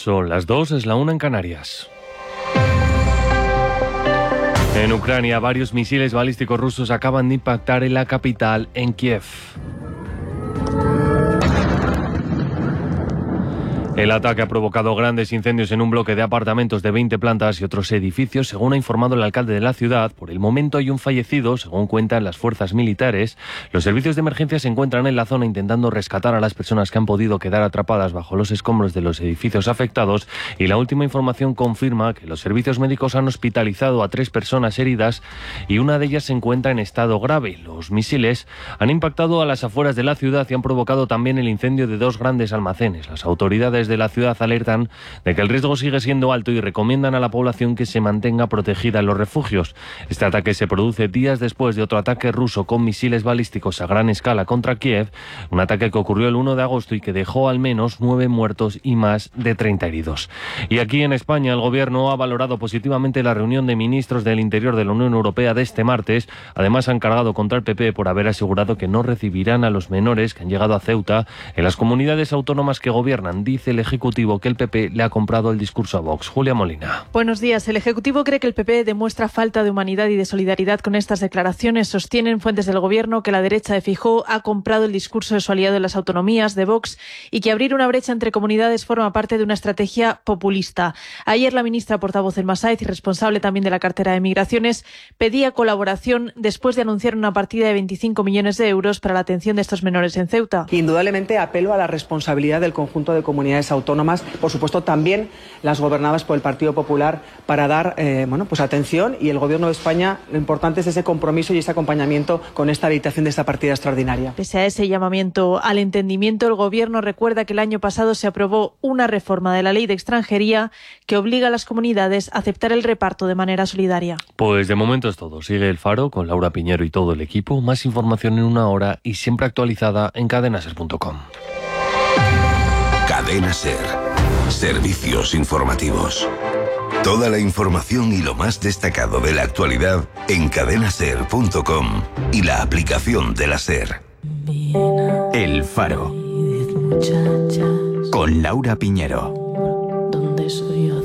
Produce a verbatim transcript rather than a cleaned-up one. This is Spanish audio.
Son las dos, es la una en Canarias. En Ucrania, varios misiles balísticos rusos acaban de impactar en la capital, en Kiev. El ataque ha provocado grandes incendios en un bloque de apartamentos de veinte plantas y otros edificios, según ha informado el alcalde de la ciudad. Por el momento hay un fallecido, según cuentan las fuerzas militares. Los servicios de emergencia se encuentran en la zona intentando rescatar a las personas que han podido quedar atrapadas bajo los escombros de los edificios afectados, y la última información confirma que los servicios médicos han hospitalizado a tres personas heridas y una de ellas se encuentra en estado grave. Los misiles han impactado a las afueras de la ciudad y han provocado también el incendio de dos grandes almacenes. Las autoridades de la ciudad alertan de que el riesgo sigue siendo alto y recomiendan a la población que se mantenga protegida en los refugios. Este ataque se produce días después de otro ataque ruso con misiles balísticos a gran escala contra Kiev, un ataque que ocurrió el uno de agosto y que dejó al menos nueve muertos y más de treinta heridos. Y aquí en España, el Gobierno ha valorado positivamente la reunión de ministros del Interior de la Unión Europea de este martes. Además, han cargado contra el P P por haber asegurado que no recibirán a los menores que han llegado a Ceuta en las comunidades autónomas que gobiernan. Dice el Ejecutivo que el P P le ha comprado el discurso a Vox. Julia Molina. Buenos días. El Ejecutivo cree que el P P demuestra falta de humanidad y de solidaridad con estas declaraciones. Sostienen fuentes del Gobierno que la derecha de Feijóo ha comprado el discurso de su aliado en las autonomías, de Vox, y que abrir una brecha entre comunidades forma parte de una estrategia populista. Ayer la ministra portavoz del Masáez y responsable también de la cartera de Migraciones pedía colaboración después de anunciar una partida de veinticinco millones de euros para la atención de estos menores en Ceuta. Indudablemente apelo a la responsabilidad del conjunto de comunidades autónomas, por supuesto también las gobernadas por el Partido Popular, para dar eh, bueno, pues atención, y el Gobierno de España, lo importante es ese compromiso y ese acompañamiento con esta habilitación de esta partida extraordinaria. Pese a ese llamamiento al entendimiento, el Gobierno recuerda que el año pasado se aprobó una reforma de la Ley de Extranjería que obliga a las comunidades a aceptar el reparto de manera solidaria. Pues de momento es todo. Sigue El Faro con Laura Piñero y todo el equipo. Más información en una hora y siempre actualizada en cadena ser punto com. Cadena Ser. Servicios informativos. Toda la información y lo más destacado de la actualidad en cadena ser punto com y la aplicación de la Ser. El Faro. Con Laura Piñero. ¿Dónde soy yo?